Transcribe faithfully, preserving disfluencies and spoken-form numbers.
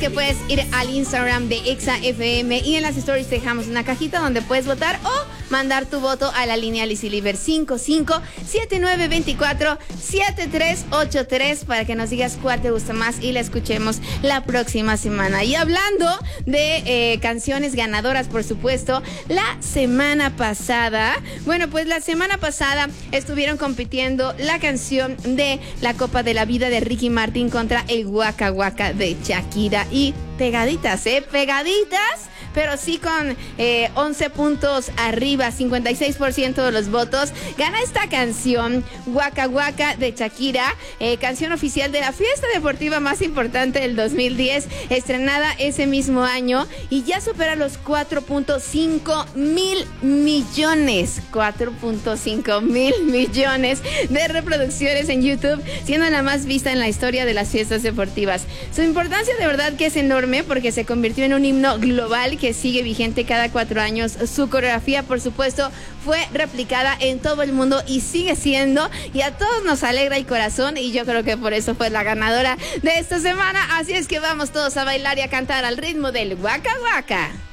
que puedes ir al Instagram de Exa F M y en las stories te dejamos una cajita donde puedes votar o mandar tu voto a la línea Lizzy-Liber cinco cinco siete nueve dos cuatro siete tres ocho tres para que nos digas cuál te gusta más y la escuchemos la próxima semana. Y hablando de eh, canciones ganadoras, por supuesto, la semana pasada, bueno, pues la semana pasada estuvieron compitiendo la canción de la Copa de la Vida de Ricky Martin contra el Waka Waka de Shakira. Y pegaditas, ¿eh? Pegaditas, pero sí con eh, once puntos arriba, cincuenta y seis por ciento de los votos. Gana esta canción, Waka Waka de Shakira, eh, canción oficial de la fiesta deportiva más importante del dos mil diez, estrenada ese mismo año, y ya supera los cuatro punto cinco mil millones, cuatro punto cinco mil millones de reproducciones en YouTube, siendo la más vista en la historia de las fiestas deportivas. Su importancia de verdad que es enorme porque se convirtió en un himno global que sigue vigente cada cuatro años. Su coreografía, por supuesto, fue replicada en todo el mundo y sigue siendo, y a todos nos alegra el corazón, y yo creo que por eso fue la ganadora de esta semana. Así es que vamos todos a bailar y a cantar al ritmo del Waka Waka.